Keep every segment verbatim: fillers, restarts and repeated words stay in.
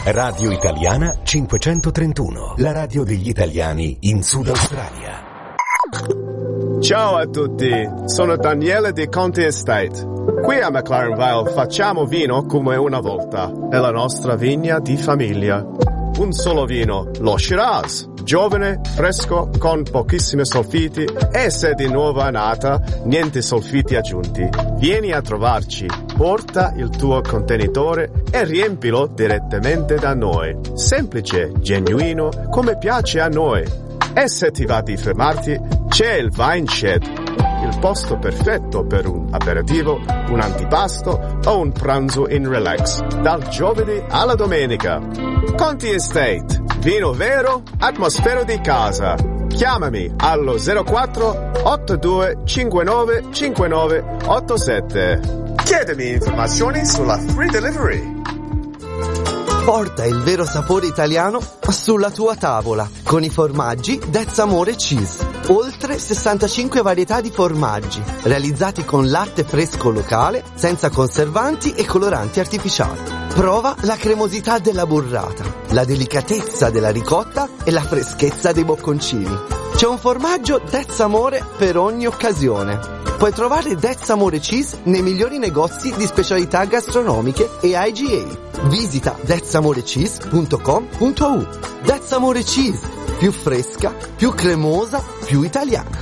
Radio Italiana cinquecentotrentuno, la radio degli italiani in Sud Australia. Ciao a tutti, sono Daniele di Conti Estate. Qui a McLaren Vale facciamo vino come una volta, nella nostra vigna di famiglia. Un solo vino, lo Shiraz, giovane, fresco, con pochissimi solfiti e se di nuova nata, niente solfiti aggiunti. Vieni a trovarci, porta il tuo contenitore e riempilo direttamente da noi. Semplice, genuino, come piace a noi. E se ti va di fermarti, c'è il Vine Shed, il posto perfetto per un aperitivo, un antipasto o un pranzo in relax, dal giovedì alla domenica. Conti Estate, vino vero, atmosfera di casa. Chiamami allo zero quattro otto due cinque nove cinque nove otto sette. Chiedimi informazioni sulla free delivery. Porta il vero sapore italiano sulla tua tavola con i formaggi That's Amore Cheese. Oltre sessantacinque varietà di formaggi realizzati con latte fresco locale, senza conservanti e coloranti artificiali. Prova la cremosità della burrata, la delicatezza della ricotta e la freschezza dei bocconcini. C'è un formaggio That's Amore per ogni occasione. Puoi trovare That's Amore Cheese nei migliori negozi di specialità gastronomiche e I G A. Visita that's amore cheese punto com punto a u. That's Amore Cheese, più fresca, più cremosa, più italiana.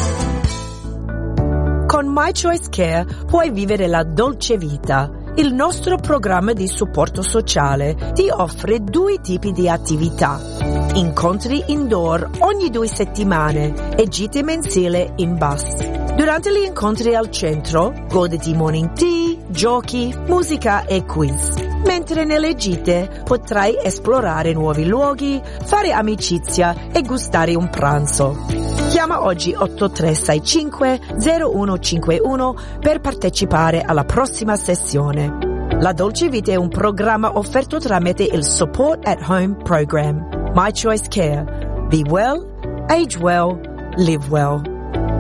Con My Choice Care puoi vivere la dolce vita. Il nostro programma di supporto sociale ti offre due tipi di attività. Incontri indoor ogni due settimane e gite mensili in bus. Durante gli incontri al centro, goditi morning tea, giochi, musica e quiz. Mentre nelle gite potrai esplorare nuovi luoghi, fare amicizia e gustare un pranzo. Chiama oggi otto tre sei cinque zero uno cinque uno per partecipare alla prossima sessione. La Dolce Vita è un programma offerto tramite il Support at Home Program. My Choice Care. Be well, age well, live well.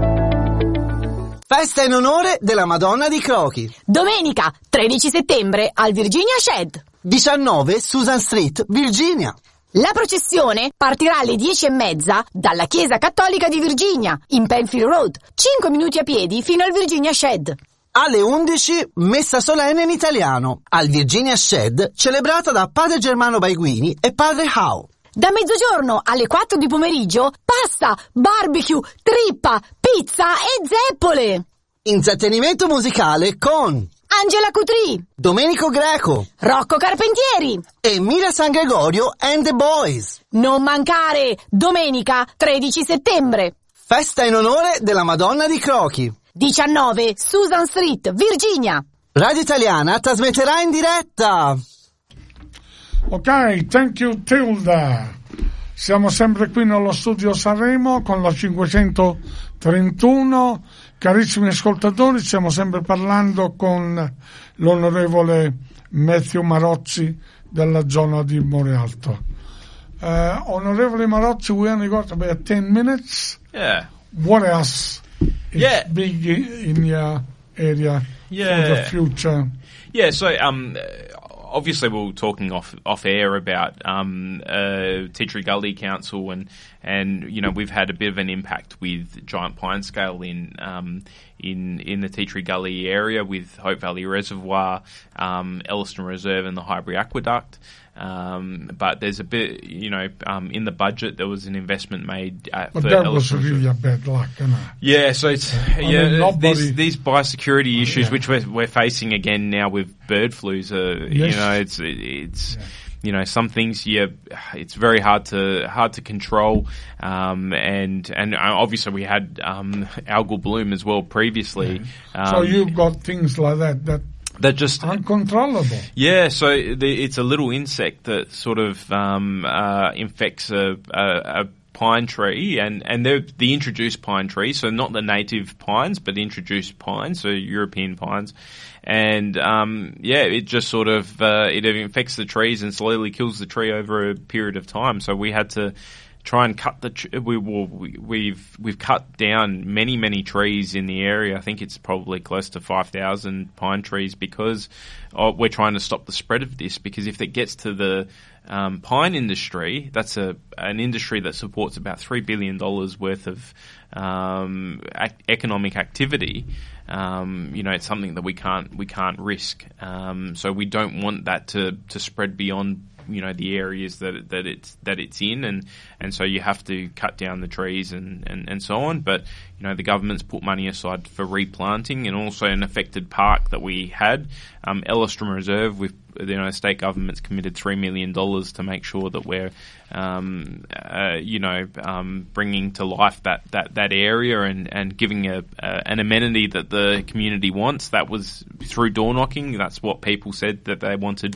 Festa in onore della Madonna di Crochi. Domenica, tredici settembre, al Virginia Shed. diciannove Susan Street, Virginia. La processione partirà alle dieci e mezza dalla Chiesa Cattolica di Virginia, in Penfield Road, cinque minuti a piedi fino al Virginia Shed. Alle undici, messa solenne in italiano, al Virginia Shed, celebrata da Padre Germano Baiguini e Padre Howe. Da mezzogiorno alle quattro di pomeriggio, pasta, barbecue, trippa, pizza e zeppole. Intrattenimento musicale con Angela Cutri, Domenico Greco, Rocco Carpentieri e Mira San Gregorio and the Boys. Non mancare, domenica tredici settembre. Festa in onore della Madonna di Crochi. diciannove Susan Street, Virginia. Radio Italiana trasmetterà in diretta. Ok, thank you Tilda. Siamo sempre qui nello studio Sanremo con la cinquecentotrentuno. Carissimi ascoltatori, stiamo sempre parlando con l'onorevole Matthew Marozzi della zona di Morealto. Uh, onorevole Marozzi, we only got about ten minutes. Yeah. What else is yeah. big in your area yeah. for the future? Yeah, so um, obviously we were talking off off air about um, uh, Tea Tree Gully Council, and and you know we've had a bit of an impact with giant pine scale in um, in in the Tea Tree Gully area with Hope Valley Reservoir, um, Elliston Reserve, and the Highbury Aqueduct. Um, but there's a bit, you know, um, in the budget there was an investment made at, but for that Elliston was really a bad luck, isn't it? Yeah, so it's I yeah mean, nobody, these these biosecurity issues yeah. which we're we're facing again now with bird flus. Are, yes. You know, it's it's. Yeah. You know, some things, yeah, it's very hard to hard to control, um, and and obviously we had um, algal bloom as well previously. Yeah. Um, so you've got things like that that that just uncontrollable. Yeah, so the, it's a little insect that sort of um, uh, infects a, a, a pine tree, and and they're the introduced pine tree, so not the native pines, but introduced pines, so European pines. And, um, yeah, it just sort of, uh, it infects the trees and slowly kills the tree over a period of time. So we had to try and cut the. Tr- we will. We, we've we've cut down many many trees in the area. I think it's probably close to five thousand pine trees because uh, we're trying to stop the spread of this. Because if it gets to the um, pine industry, that's a an industry that supports about three billion dollars worth of um, ac- economic activity. Um, you know, it's something that we can't we can't risk. Um, so we don't want that to, to spread beyond, you know, the areas that that it's that it's in, and, and so you have to cut down the trees and, and, and so on. But you know, the government's put money aside for replanting, and also an affected park that we had, um, Elliston Reserve. With you know, state government's committed three million dollars to make sure that we're um, uh, you know um, bringing to life that, that, that area and, and giving a, a an amenity that the community wants. That was through door knocking. That's what people said that they wanted.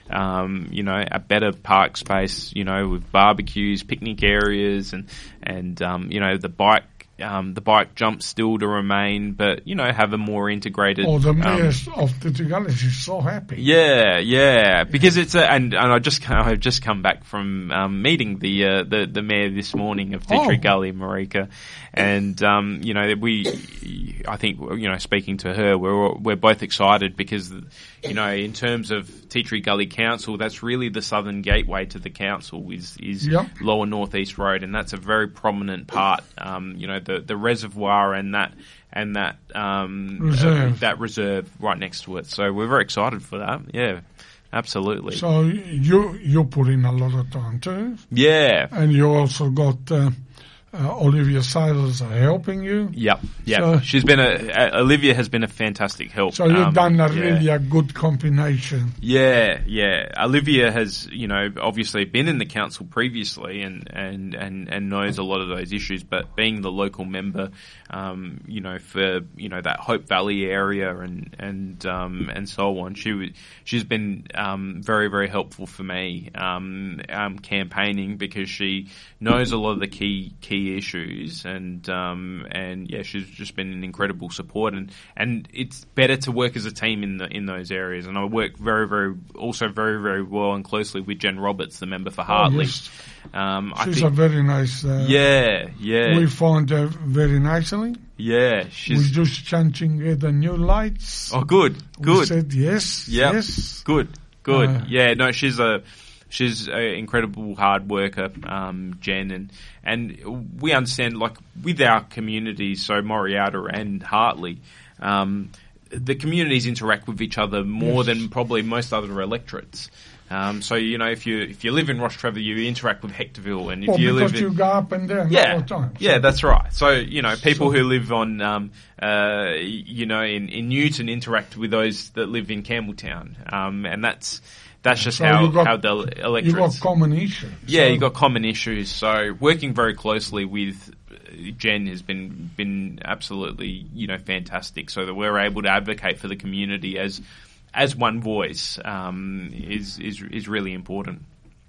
Um, you know, a better park space, you know, with barbecues, picnic areas, and and um, you know, the bike um, the bike jump still to remain, but you know, have a more integrated. Oh, the mayor um, of Titigali is so happy. Yeah, yeah, because it's a, and and I just I've just come back from um, meeting the uh, the the mayor this morning of Tea Tree Oh. Gully, Marika, and um, you know, we, I think, you know, speaking to her, we're we're both excited because, you know, in terms of Tea Tree Gully Council, that's really the southern gateway to the council is is Yep. Lower North East Road, and that's a very prominent part. Um, you know, the the reservoir and that and that um, Reserve. uh, that reserve right next to it. So we're very excited for that. Yeah, absolutely. So you you put in a lot of time too, yeah. and you also got uh, uh, Olivia Silas helping you. Yep, yep. So- She's been a, uh, Olivia has been a fantastic help. So you've Um, done a yeah. really a good combination. Yeah, yeah. Olivia has, you know, obviously been in the council previously and, and, and, and knows a lot of those issues, but being the local member, um, you know, for, you know, that Hope Valley area and, and, um, and so on, she w- she's been, um, very, very helpful for me, um, um, campaigning because she knows a lot of the key, key issues and, um, and yeah, she's just been an incredible support and, and it's better to work as a team in the, in those areas. And I work very, very, also very, very well and closely with Jen Roberts, the member for Hartley. yes. Um, I She's think, a very nice. Uh, yeah, yeah, We found her very nicely. yeah. We She's, just changing uh, the new lights. oh, good, We good. said yes, Yep. yes. Good, good. Uh, yeah, no, she's a she's an incredible hard worker, um, Jen, and and we understand, like, with our communities, so Moriata and Hartley, um, the communities interact with each other more Yes. than probably most other electorates. Um, so you know, if you if you live in Rostrevor, you interact with Hectorville, and if Well, you because live in you go up and down all yeah, the time. yeah, that's right. So you know, people So- who live on, um, uh, you know, in, in Newton interact with those that live in Campbelltown, um, and that's that's just So how you got- how the You got electorates. common issues. Yeah, So you got common issues. So working very closely with Jen has been been absolutely, you know, fantastic. So that we're able to advocate for the community as as one voice um, is is is really important.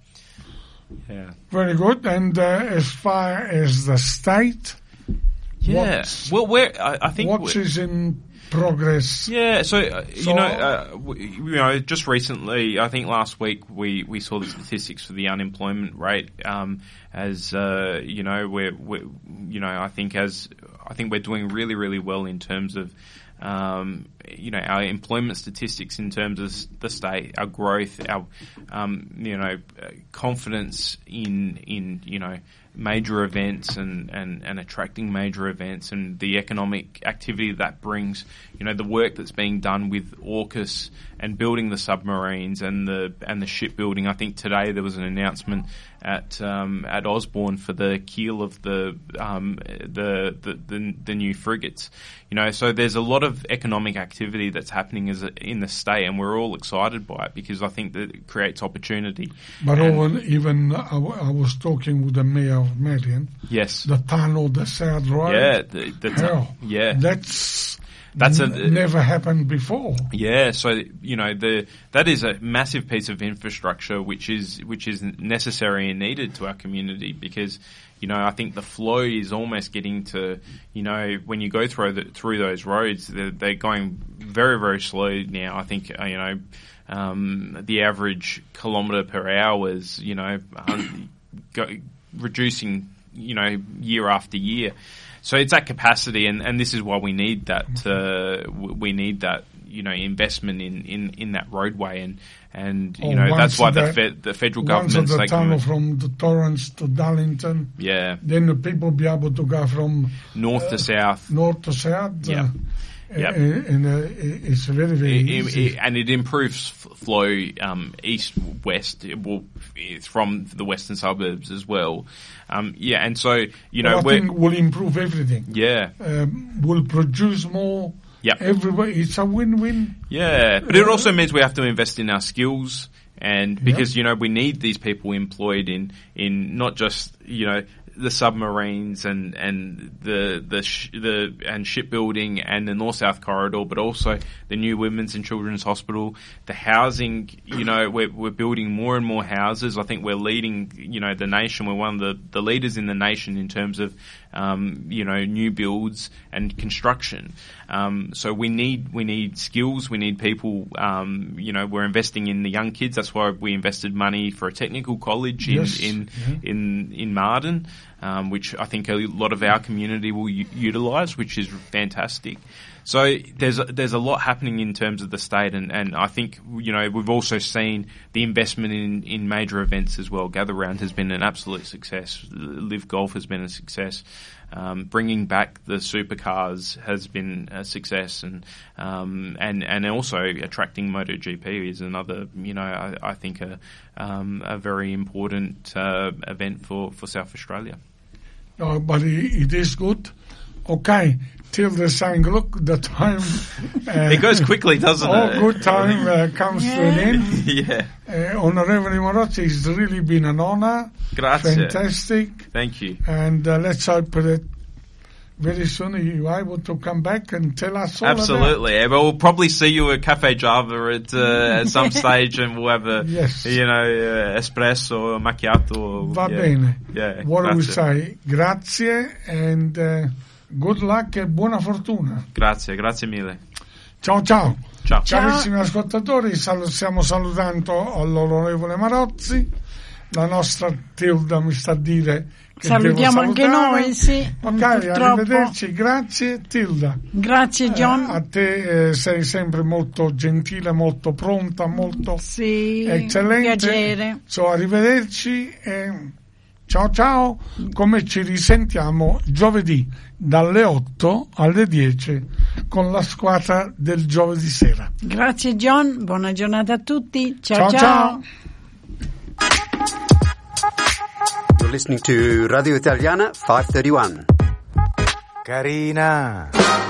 Yeah. Very good. And uh, as far as the state, Yeah. What's- Well, we're I, I think what we're- is in progress? Yeah, so, uh, So- you know, uh, w- you know, just recently, I think last week we, we saw the statistics for the unemployment rate. Um, as uh, you know, we're, we're you know, I think as I think we're doing really really well in terms of. Um, you know, our employment statistics in terms of the state, our growth, our, um, you know, uh, confidence in, in, you know, major events and, and, and attracting major events and the economic activity that brings, you know, the work that's being done with AUKUS and building the submarines and the, and the shipbuilding. I think today there was an announcement at, um, at Osborne for the keel of the, um, the, the, the, the new frigates. You know, so there's a lot of economic activity that's happening as a, in the state, and we're all excited by it because I think that it creates opportunity. But And- even, even I, w- I was talking with the mayor of Marion, Yes. the tunnel, the South Road. Yeah. The, the Hell, yeah. That's, That's a- n- never happened before. Yeah, so you know the that is a massive piece of infrastructure which is which is necessary and needed to our community because you know I think the flow is almost getting to you know when you go through the, through those roads they're, they're going very very slow now. I think uh, you know um, the average kilometre per hour is you know um, go, reducing, you know, year after year. So it's that capacity, and, and this is why we need that. Uh, we need that, you know, investment in, in, in that roadway, and and you oh, know that's why the the, fe- the federal government government's the taking tunnel from the Torrance to Darlington. Yeah. Then the people be able to go from north uh, to south. North to south. Yeah. Uh, Yep. And uh, it's very, very it, easy. It, and it improves flow um, east-west will, from the western suburbs as well. Um, yeah, and so, you know... Well, I think will improve everything. Yeah. Um, will produce more yep. everywhere. It's a win-win. Yeah, but it also means we have to invest in our skills, and because, yep. you know, we need these people employed in, in not just, you know... the submarines and and the the sh- the and shipbuilding and the North-South corridor, but also the new Women's and Children's Hospital, the housing. You know, we're we're building more and more houses. I think we're leading, you know, the nation. We're one of the, the leaders in the nation in terms of um, you know, new builds and construction. Um, so we need we need skills. We need people. Um, you know, we're investing in the young kids. That's why we invested money for a technical college in yes. in, yeah. in in Marden. Um, which I think a lot of our community will u- utilise, which is fantastic. So there's a, there's a lot happening in terms of the state, and, and I think, you know, we've also seen the investment in, in major events as well. Gather Round has been an absolute success. Live Golf has been a success. Um, bringing back the supercars has been a success, and um, and and also attracting MotoGP is another, you know, I, I think a um, a very important uh, event for, for South Australia. No, but it, it is good. Okay, till the saying, look, the time... Uh, it goes quickly, doesn't all it? All good time uh, comes yeah. to an end. yeah. Uh, Onorevole Marozzi, it's really been an honor. Grazie. Fantastic. Thank you. And uh, let's hope that very soon you're able to come back and tell us all Absolutely. about it. We'll probably see you at Cafe Java at, uh, at some stage, and we'll have a, yes. you know, uh, espresso or macchiato. Va yeah. bene. Yeah, what grazie. do we say? Grazie and uh, good luck e buona fortuna. Grazie, grazie mille. Ciao ciao. Ciao. Carissimi ascoltatori, sal- stiamo salutando all'onorevole Marozzi. La nostra Tilda mi sta a dire che salutiamo anche noi, sì. Ok, purtroppo. arrivederci, grazie Tilda. Grazie John. Eh, a te eh, sei sempre molto gentile, molto pronta, molto sì, eccellente. Piacere. So, arrivederci e ciao ciao, come ci risentiamo giovedì dalle otto alle dieci con la squadra del giovedì sera. Grazie John, buona giornata a tutti. Ciao ciao. ciao. ciao. You're listening to Radio Italiana five thirty-one. Carina.